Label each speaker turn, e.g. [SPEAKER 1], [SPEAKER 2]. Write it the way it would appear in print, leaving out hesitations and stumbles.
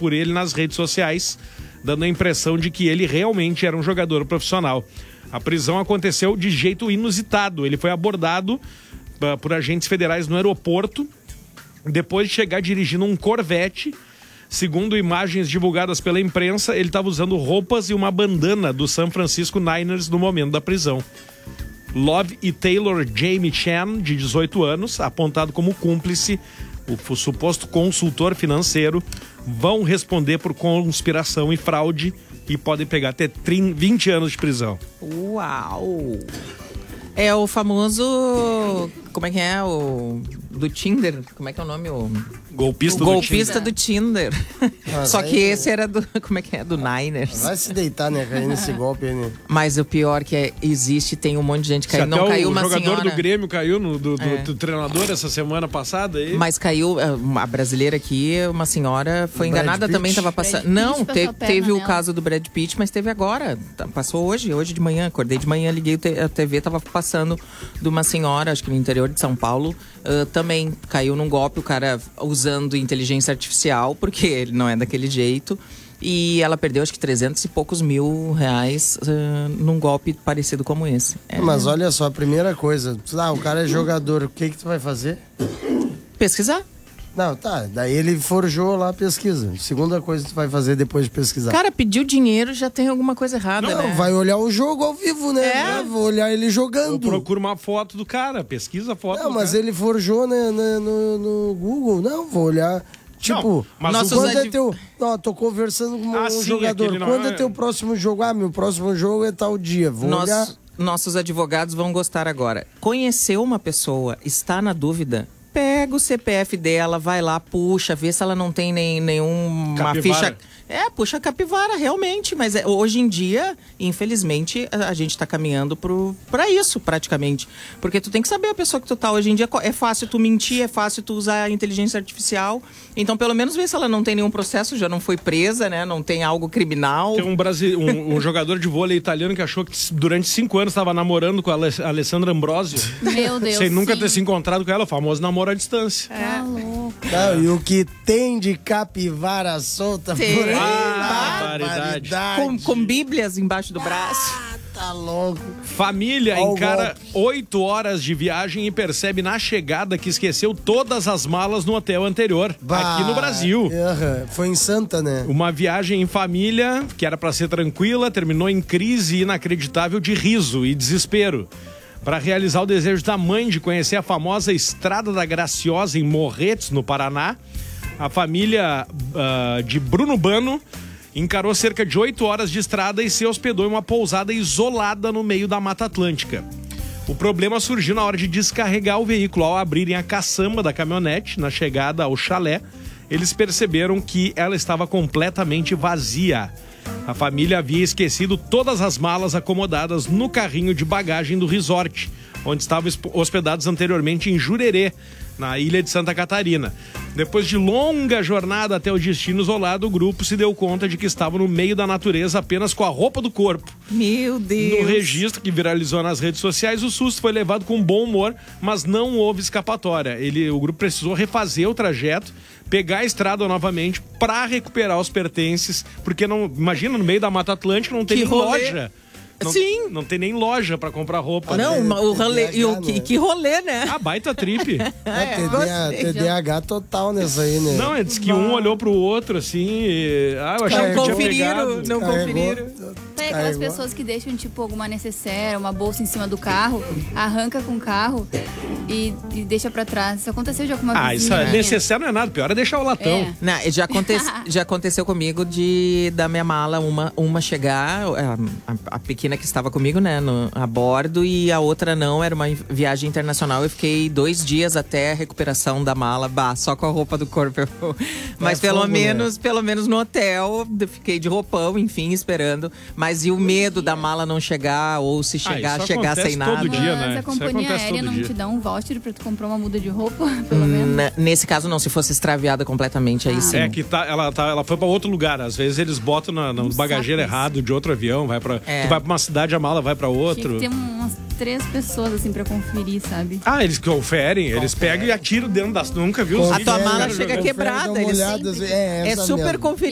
[SPEAKER 1] por ele nas redes sociais, dando a impressão de que ele realmente era um jogador profissional. A prisão aconteceu de jeito inusitado. Ele foi abordado por agentes federais no aeroporto, depois de chegar dirigindo um Corvette. Segundo imagens divulgadas pela imprensa, ele estava usando roupas e uma bandana do San Francisco Niners no momento da prisão. Love e Taylor Jamie Chan, de 18 anos, apontado como cúmplice, o suposto consultor financeiro, vão responder por conspiração e fraude e podem pegar até 20 anos de prisão.
[SPEAKER 2] Uau! É o famoso... Como é que é? O do Tinder. Como é que é o nome? Golpista do Tinder. Só que esse era do... Como é que é? Do Niners.
[SPEAKER 3] Vai se deitar, né? Cair nesse golpe aí, né?
[SPEAKER 2] Mas o pior que existe, tem um monte de gente caindo. Não caiu uma senhora...
[SPEAKER 1] O jogador do Grêmio caiu do treinador essa semana passada aí.
[SPEAKER 2] Mas caiu... A brasileira aqui, uma senhora foi enganada também, estava passando... Não, teve o caso do Brad Pitt, mas teve agora. Passou hoje de manhã. Acordei de manhã, liguei a TV, tava passando de uma senhora, acho que no interior de São Paulo, também caiu num golpe, o cara usando inteligência artificial, porque ele não é daquele jeito, e ela perdeu acho que 300 e poucos mil reais num golpe parecido como esse.
[SPEAKER 3] Mas olha só, a primeira coisa, o cara é jogador, o que tu vai fazer?
[SPEAKER 2] Pesquisar.
[SPEAKER 3] Não, tá, daí ele forjou lá a pesquisa. Segunda coisa que tu vai fazer depois de pesquisar.
[SPEAKER 2] Cara, pediu dinheiro, já tem alguma coisa errada,
[SPEAKER 3] né? Vai olhar o jogo ao vivo, né? Vou olhar ele jogando.
[SPEAKER 1] Procura uma foto do cara, pesquisa a foto do
[SPEAKER 3] mas
[SPEAKER 1] cara.
[SPEAKER 3] Ele forjou, né, no Google. Não, vou olhar... Tipo, quando é teu... Não, tô conversando com um jogador. Quando é teu próximo jogo? Meu próximo jogo é tal dia. Vou olhar...
[SPEAKER 2] Nossos advogados vão gostar agora. Conheceu uma pessoa, está na dúvida... Pega o CPF dela, vai lá, puxa, vê se ela não tem nenhuma ficha... puxa a capivara, realmente. Mas hoje em dia, infelizmente, a gente tá caminhando pra isso, praticamente. Porque tu tem que saber a pessoa que tu tá hoje em dia. É fácil tu mentir, é fácil tu usar a inteligência artificial. Então, pelo menos, vê se ela não tem nenhum processo, já não foi presa, né? Não tem algo criminal.
[SPEAKER 1] Tem um jogador de vôlei italiano que achou que durante 5 anos estava namorando com a Alessandra Ambrosio.
[SPEAKER 4] Meu Deus,
[SPEAKER 1] sem nunca ter se encontrado com ela, o famoso namoro à distância.
[SPEAKER 4] Tá louco.
[SPEAKER 3] E o que tem de capivara solta por aí?
[SPEAKER 1] Barbaridade.
[SPEAKER 2] Com bíblias embaixo do braço.
[SPEAKER 3] Tá louco.
[SPEAKER 1] Família encara 8 horas de viagem e percebe na chegada que esqueceu todas as malas no hotel anterior, aqui no Brasil.
[SPEAKER 3] Foi em Santa, né?
[SPEAKER 1] Uma viagem em família, que era pra ser tranquila, terminou em crise inacreditável de riso e desespero. Para realizar o desejo da mãe de conhecer a famosa Estrada da Graciosa em Morretes, no Paraná, a família de Bruno Bano encarou cerca de 8 horas de estrada e se hospedou em uma pousada isolada no meio da Mata Atlântica. O problema surgiu na hora de descarregar o veículo. Ao abrirem a caçamba da caminhonete, na chegada ao chalé, eles perceberam que ela estava completamente vazia. A família havia esquecido todas as malas acomodadas no carrinho de bagagem do resort, onde estavam hospedados anteriormente em Jurerê, na ilha de Santa Catarina. Depois de longa jornada até o destino isolado, o grupo se deu conta de que estava no meio da natureza apenas com a roupa do corpo.
[SPEAKER 2] Meu Deus!
[SPEAKER 1] No registro que viralizou nas redes sociais, o susto foi levado com bom humor, mas não houve escapatória. O grupo precisou refazer o trajeto, pegar a estrada novamente para recuperar os pertences, porque imagina, no meio da Mata Atlântica não tem nem loja.
[SPEAKER 2] Sim.
[SPEAKER 1] Não tem nem loja pra comprar roupa.
[SPEAKER 2] Não, o rolê. Que rolê, né?
[SPEAKER 1] Baita trip.
[SPEAKER 3] TDAH total nessa aí, né?
[SPEAKER 1] Não, diz que um olhou pro outro assim. Eu achei que
[SPEAKER 2] não conferiram.
[SPEAKER 4] Tem aquelas pessoas que deixam, tipo, alguma necessaire, uma bolsa em cima do carro, arranca com o carro e deixa pra trás. Isso aconteceu de alguma vizinha?
[SPEAKER 1] Isso é necessário, não é nada. Pior é deixar o latão.
[SPEAKER 2] Não, já aconteceu comigo da minha mala, uma chegar, a pequena que estava comigo, né, a bordo, e a outra não, era uma viagem internacional. Eu fiquei 2 dias até a recuperação da mala, só com a roupa do corpo. Mas pelo menos no hotel, fiquei de roupão, enfim, esperando. Mas e o medo da mala não chegar, ou se chegar sem nada?
[SPEAKER 1] Todo dia, né?
[SPEAKER 4] Mas a companhia aérea não te dá um voucher pra tu comprar uma muda de roupa, pelo menos?
[SPEAKER 2] Nesse caso não, se fosse extraviada completamente, aí sim.
[SPEAKER 1] É que ela foi pra outro lugar. Às vezes eles botam no bagageiro errado de outro avião, tu vai pra uma cidade, a mala vai pra outro.
[SPEAKER 4] Tem umas 3 pessoas assim pra conferir, sabe?
[SPEAKER 1] Eles conferem, eles pegam e atiram dentro das... Nunca viu?
[SPEAKER 2] A tua mala chega quebrada. É super conferível.